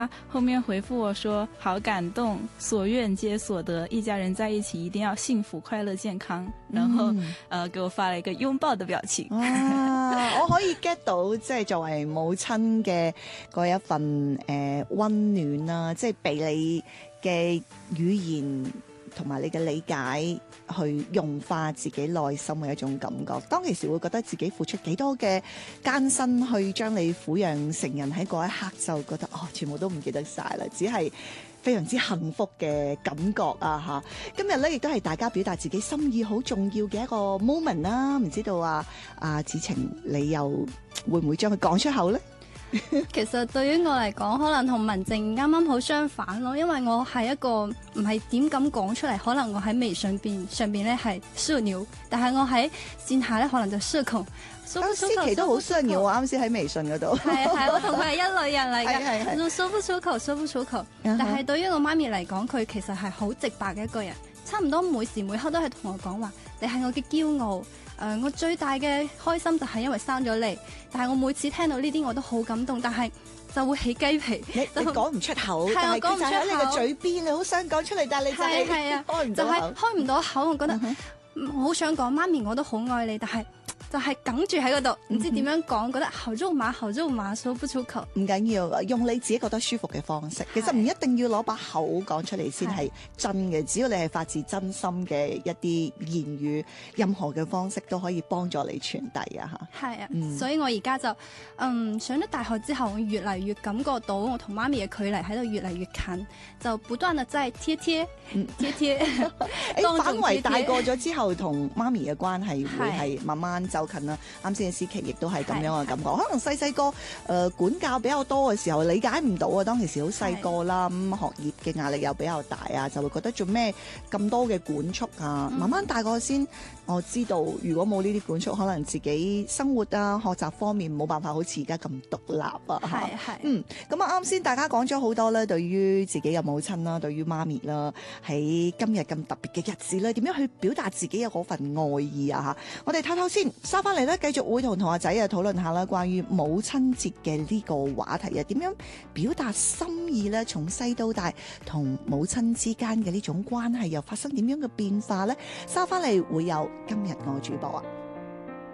後面回復我說好感動，所願皆所得，一家人在一起一定要幸福快樂健康，然後給我發了一個擁抱的表情。 我可以 get 到即係作為母親嘅嗰一份溫暖啦，即係被你嘅語言同埋你嘅理解去融化自己內心嘅一種感覺，當其時會覺得自己付出幾多嘅艱辛去將你撫養成人，喺嗰一刻就覺得全部都唔記得晒啦，只係非常之幸福嘅感覺啊！今日咧亦都係大家表達自己心意好重要嘅一個 moment 啦，唔知道阿子晴你又會唔會將佢講出口呢？ 其實對於我嚟講，可能同文靜啱啱好相反咯，因為我係一個唔係點敢講出嚟，可能我喺微信上邊咧係社牛，但係我喺線下咧可能就社恐。思琪都好社牛啊！啱先喺微信嗰度，係我同佢係一類人嚟嘅，說不出口，說不出口。但係對於我媽咪嚟講，佢其實係好直白嘅一個人，差唔多每時每刻都係同我講話，你係我嘅驕傲。我最大嘅開心就係因為生咗你，但係我每次聽到呢啲我都好感動，但係就會起雞皮。你講唔出口，但係佢就喺你嘅嘴邊，你好想講出嚟，但係你就係開唔到口，就係開唔到口。我覺得我好想講媽咪，我都好愛你，但係就係哽住喺嗰度，唔知點樣講，覺得好肉麻，好肉麻，說不出口。唔緊要，用你自己覺得舒服嘅方式，其實唔一定要攞把口講出嚟先係真嘅，只要你係發自真心嘅一啲言語，任何嘅方式都可以幫助你傳遞啊！嚇，係啊，所以我而家就上咗大學之後，我越嚟越感覺到我同媽咪嘅距離喺度越嚟越近，就不斷地在貼貼。反為大個咗之後，同媽咪嘅關係會係慢慢走近啦。啱先嘅思琪亦都係咁樣嘅感覺，可能細個管教比較多嘅時候，理解唔到啊。當其時好細個啦，咁學業嘅壓力又比較大啊，就會覺得做咩咁多嘅管束啊。慢慢大個先，我知道如果冇呢啲管束，可能自己生活啊、學習方面冇辦法好似而家咁獨立啊。咁啊啱先大家講咗好多咧，對於自己嘅母親啦，對於媽咪啦，喺今日咁特別嘅日子咧，點樣去表達自己嘅嗰份愛意啊？我哋唞唞先，收翻嚟咧，繼續會同阿仔啊討論下啦，關於母親節嘅呢個話題啊，點樣表達心意咧？從細到大，同母親之間嘅呢種關係又發生點樣嘅變化咧？收翻嚟會有今日我主播啊！